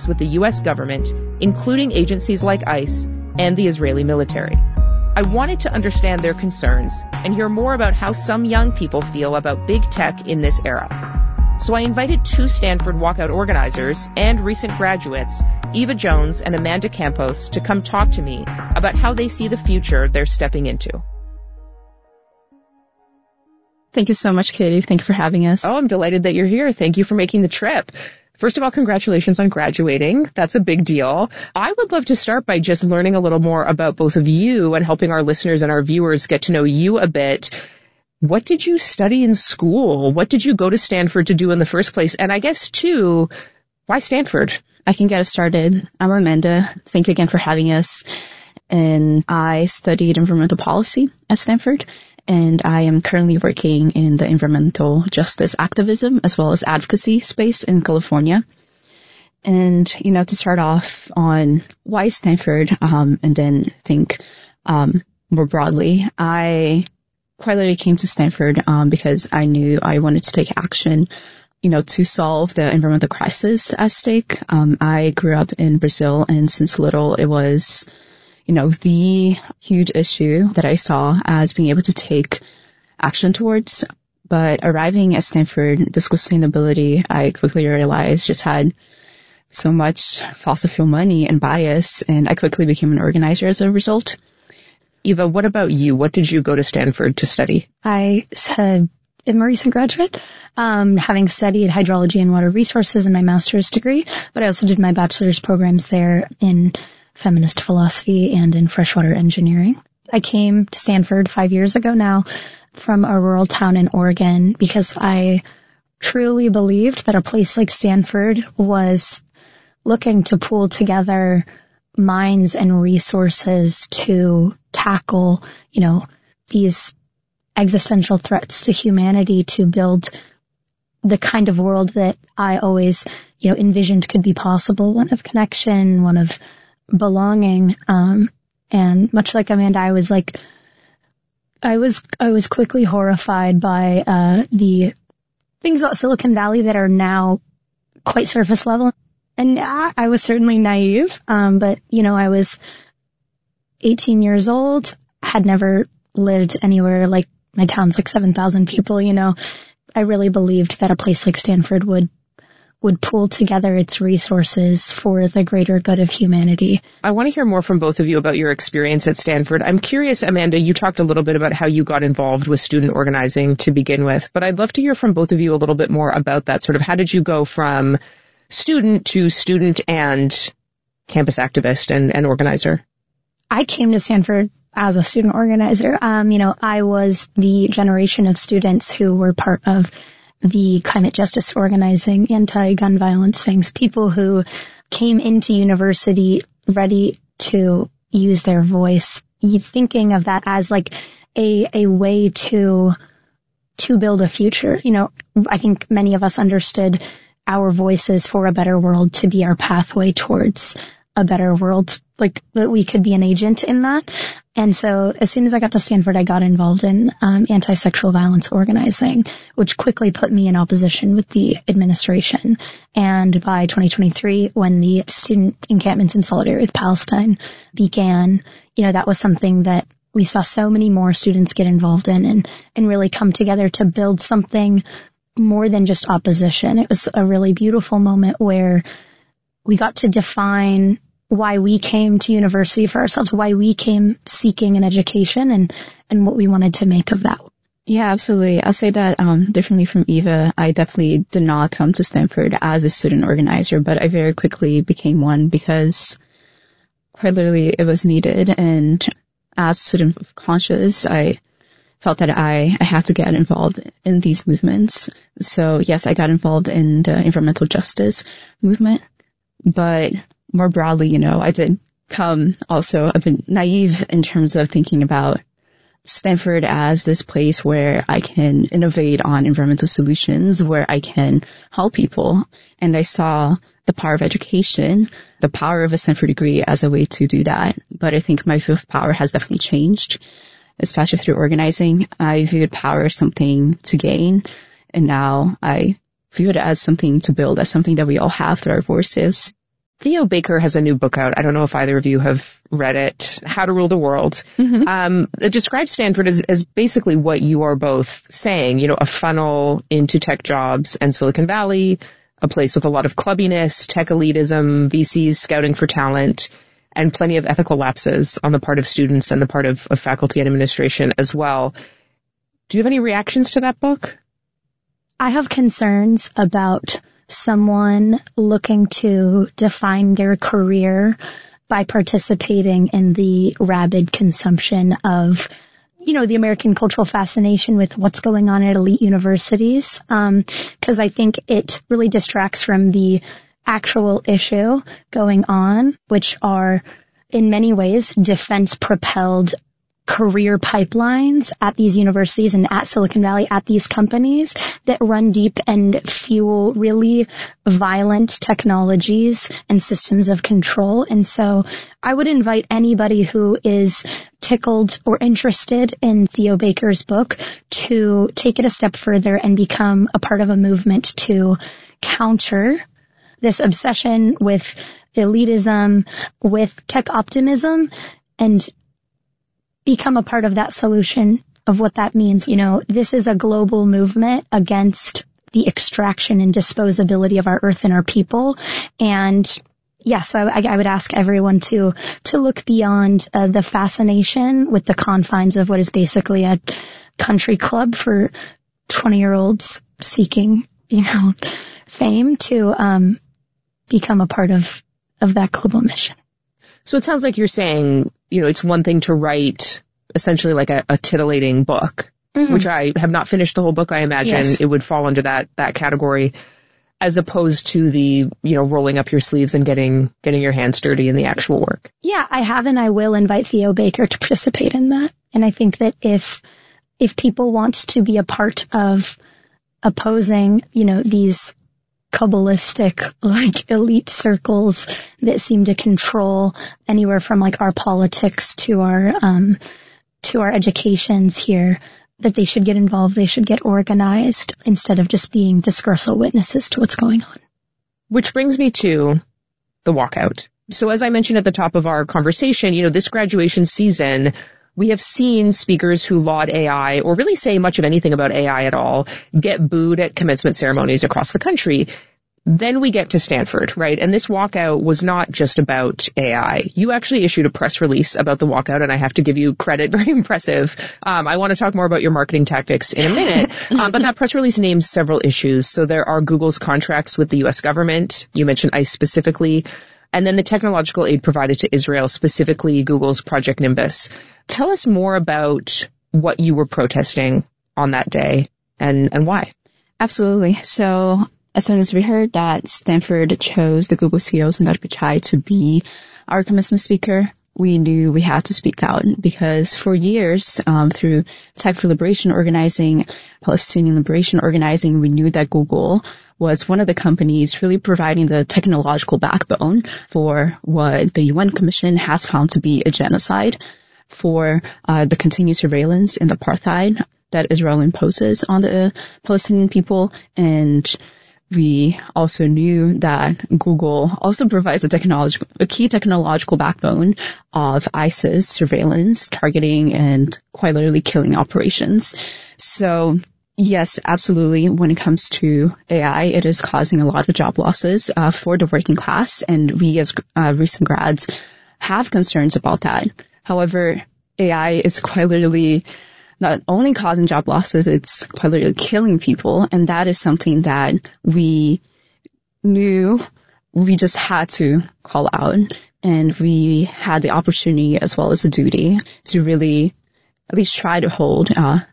with the U.S. government, including agencies like ICE and the Israeli military. I wanted to understand their concerns and hear more about how some young people feel about big tech in this era. So I invited two Stanford Walkout organizers and recent graduates, Eva Jones and Amanda Campos, to come talk to me about how they see the future they're stepping into. Thank you so much, Katie. Thank you for having us. Oh, I'm delighted that you're here. Thank you for making the trip. First of all, congratulations on graduating. That's a big deal. I would love to start by just learning a little more about both of you and helping our listeners and our viewers get to know you a bit. What did you study in school? What did you go to Stanford to do in the first place? And I guess, too, why Stanford? I can get us started. I'm Amanda. Thank you again for having us. And I studied environmental policy at Stanford. And I am currently working in the environmental justice activism as well as advocacy space in California. And, to start off on why Stanford, and then think more broadly, I quite literally came to Stanford because I knew I wanted to take action, to solve the environmental crisis at stake. I grew up in Brazil, and since little it was the huge issue that I saw as being able to take action towards. But arriving at Stanford, the sustainability, I quickly realized just had so much fossil fuel money and bias, and I quickly became an organizer as a result. Eva, what about you? What did you go to Stanford to study? I am a recent graduate, having studied hydrology and water resources in my master's degree, but I also did my bachelor's programs there in feminist philosophy and in freshwater engineering. I came to Stanford 5 years ago now from a rural town in Oregon because I truly believed that a place like Stanford was looking to pool together minds and resources to tackle, these existential threats to humanity, to build the kind of world that I always, envisioned could be possible, one of connection, one of belonging. And much like Amanda, I was quickly horrified by the things about Silicon Valley that are now quite surface level. And I was certainly naive, but I was 18 years old, had never lived anywhere like my town's like 7,000 people. I really believed that a place like Stanford would pool together its resources for the greater good of humanity. I want to hear more from both of you about your experience at Stanford. I'm curious, Amanda, you talked a little bit about how you got involved with student organizing to begin with, but I'd love to hear from both of you a little bit more about that. Sort of how did you go from student to student and campus activist and organizer? I came to Stanford as a student organizer. I was the generation of students who were part of the climate justice organizing, anti-gun violence things, people who came into university ready to use their voice, thinking of that as like a way to build a future. I think many of us understood our voices for a better world to be our pathway towards a better world, like that we could be an agent in that. And so as soon as I got to Stanford, I got involved in anti-sexual violence organizing, which quickly put me in opposition with the administration. And by 2023, when the student encampments in solidarity with Palestine began, that was something that we saw so many more students get involved in and really come together to build something more than just opposition. It was a really beautiful moment where we got to define why we came to university for ourselves, why we came seeking an education and what we wanted to make of that. Yeah, absolutely. I'll say that differently from Eva. I definitely did not come to Stanford as a student organizer, but I very quickly became one because quite literally it was needed. And as student conscious, I felt that I had to get involved in these movements. So yes, I got involved in the environmental justice movement, but more broadly, I did come also a bit naive in terms of thinking about Stanford as this place where I can innovate on environmental solutions, where I can help people. And I saw the power of education, the power of a Stanford degree as a way to do that. But I think my view of power has definitely changed, especially through organizing. I viewed power as something to gain, and now I view it as something to build, as something that we all have through our voices. Theo Baker has a new book out. I don't know if either of you have read it, How to Rule the World. It describes Stanford as basically what you are both saying, you know, a funnel into tech jobs and Silicon Valley, a place with a lot of clubbiness, tech elitism, VCs scouting for talent, and plenty of ethical lapses on the part of students and the part of faculty and administration as well. Do you have any reactions to that book? I have concerns about someone looking to define their career by participating in the rabid consumption of, you know, the American cultural fascination with what's going on at elite universities. Because I think it really distracts from the actual issue going on, which are in many ways defense-propelled career pipelines at these universities and at Silicon Valley, at these companies that run deep and fuel really violent technologies and systems of control. And so I would invite anybody who is tickled or interested in Theo Baker's book to take it a step further and become a part of a movement to counter this obsession with elitism, with tech optimism, and become a part of that solution of what that means. You know, this is a global movement against the extraction and disposability of our earth and our people. And yeah, so I would ask everyone to look beyond the fascination with the confines of what is basically a country club for 20-year-olds seeking, you know, fame to become a part of that global mission. So it sounds like you're saying, you know, it's one thing to write essentially like a titillating book, which I have not finished the whole book. I imagine it would fall under that category, as opposed to the, you know, rolling up your sleeves and getting your hands dirty in the actual work. Yeah, I have, and I will invite Theo Baker to participate in that. And I think that if people want to be a part of opposing, you know, these Kabbalistic, like, elite circles that seem to control anywhere from, like, our politics to our educations here, that they should get involved, they should get organized instead of just being discursal witnesses to what's going on. Which brings me to the walkout. So as I mentioned at the top of our conversation, you know, this graduation season, we have seen speakers who laud AI, or really say much of anything about AI at all, get booed at commencement ceremonies across the country. Then we get to Stanford, right? And this walkout was not just about AI. You actually issued a press release about the walkout, and I have to give you credit. Very impressive. I want to talk more about your marketing tactics in a minute. But that press release names several issues. So there are Google's contracts with the U.S. government. You mentioned ICE specifically. And then the technological aid provided to Israel, specifically Google's Project Nimbus. Tell us more about what you were protesting on that day and why. Absolutely. So as soon as we heard that Stanford chose the Google CEO Sundar Pichai to be our commencement speaker, we knew we had to speak out, because for years, through Tech for Liberation organizing, Palestinian Liberation organizing, we knew that Google was one of the companies really providing the technological backbone for what the UN Commission has found to be a genocide, for the continued surveillance and apartheid that Israel imposes on the Palestinian people. And we also knew that Google also provides a key technological backbone of ISIS surveillance, targeting, and quite literally killing operations. So yes, absolutely. When it comes to AI, it is causing a lot of job losses for the working class, and we as recent grads have concerns about that. However, AI is quite literally not only causing job losses, it's quite literally killing people, and that is something that we knew we just had to call out, and we had the opportunity as well as the duty to really at least try to hold a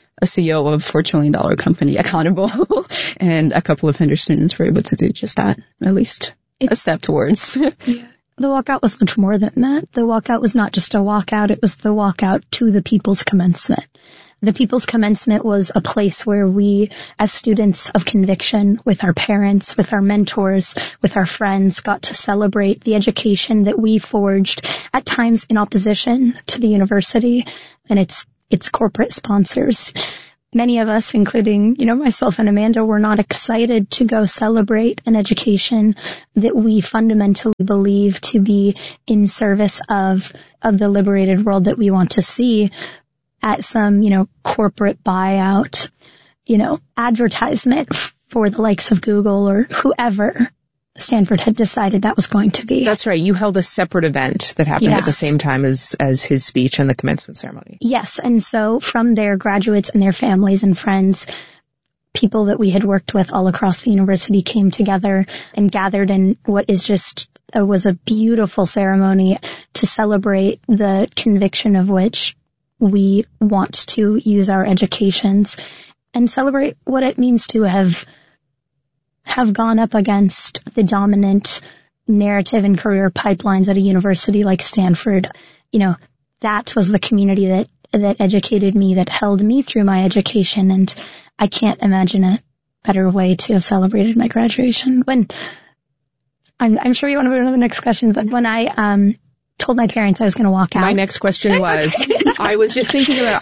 CEO of a $4 trillion company accountable, and a couple of Henderson students were able to do just that, at least a step towards. Yeah. The walkout was much more than that. The walkout was not just a walkout, it was the walkout to the People's Commencement. The People's Commencement was a place where we, as students of conviction, with our parents, with our mentors, with our friends, got to celebrate the education that we forged, at times in opposition to the university and its corporate sponsors. many of us, including, myself and Amanda, were not excited to go celebrate an education that we fundamentally believe to be in service of the liberated world that we want to see at some, corporate buyout, advertisement for the likes of Google or whoever Stanford had decided that was going to be. That's right. You held a separate event that happened at the same time as his speech and the commencement ceremony. Yes. And so from there, graduates and their families and friends, people that we had worked with all across the university came together and gathered in what is just was a beautiful ceremony to celebrate the conviction of which we want to use our educations and celebrate what it means to have gone up against the dominant narrative and career pipelines at a university like Stanford. That was the community that educated me, that held me through my education. And I can't imagine a better way to have celebrated my graduation. When I'm sure you want to move on to the next question, but when I told my parents I was going to walk out. My next question was, I was just thinking about,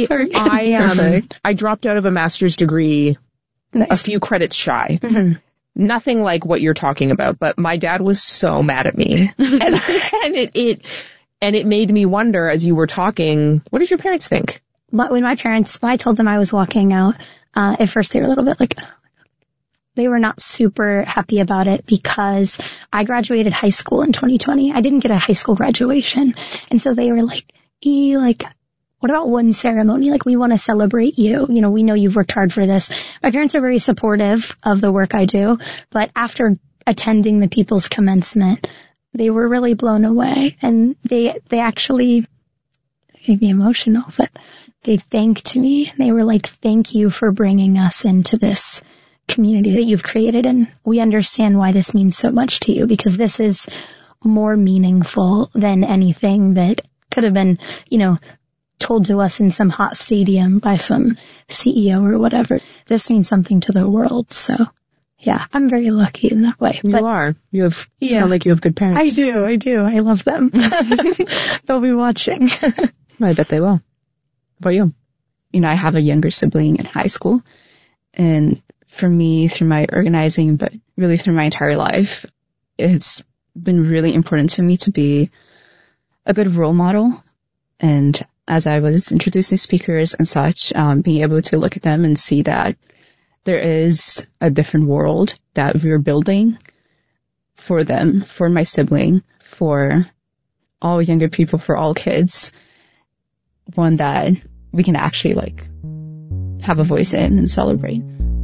I dropped out of a master's degree a few credits shy. Mm-hmm. Nothing like what you're talking about, but my dad was so mad at me. and it made me wonder, as you were talking, what did your parents think? When I told them I was walking out, at first they were a little bit like, they were not super happy about it because I graduated high school in 2020. I didn't get a high school graduation. And so they were like, what about one ceremony? We want to celebrate you. We know you've worked hard for this. My parents are very supportive of the work I do, but after attending the People's Commencement, they were really blown away. And they actually made me emotional, but they thanked me. They were like, thank you for bringing us into this community that you've created. And we understand why this means so much to you, because this is more meaningful than anything that could have been, told to us in some hot stadium by some CEO or whatever. This means something to the world. So yeah, I'm very lucky in that way. You are. You sound like you have good parents. I do. I love them. They'll be watching. I bet they will. How about you? I have a younger sibling in high school, and for me, through my organizing, but really through my entire life, it's been really important to me to be a good role model. And as I was introducing speakers and such, being able to look at them and see that there is a different world that we're building for them, for my sibling, for all younger people, for all kids, one that we can actually have a voice in and celebrate.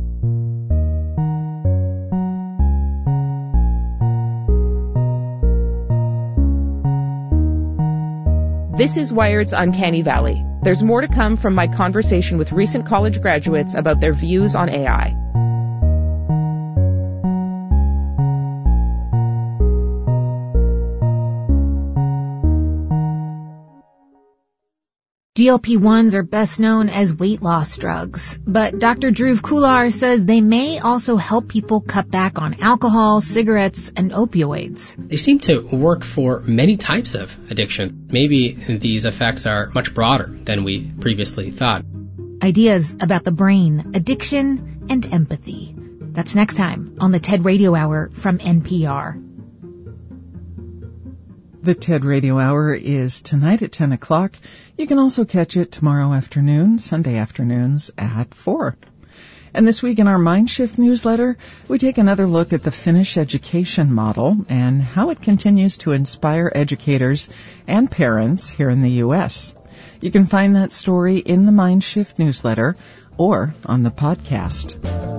This is Wired's Uncanny Valley. There's more to come from my conversation with recent college graduates about their views on AI. GLP-1s are best known as weight loss drugs, but Dr. Dhruv Kular says they may also help people cut back on alcohol, cigarettes, and opioids. They seem to work for many types of addiction. Maybe these effects are much broader than we previously thought. Ideas about the brain, addiction, and empathy. That's next time on the TED Radio Hour from NPR. The TED Radio Hour is tonight at 10 o'clock. You can also catch it tomorrow afternoon, Sunday afternoons at 4. And this week in our Mindshift newsletter, we take another look at the Finnish education model and how it continues to inspire educators and parents here in the U.S. You can find that story in the Mindshift newsletter or on the podcast.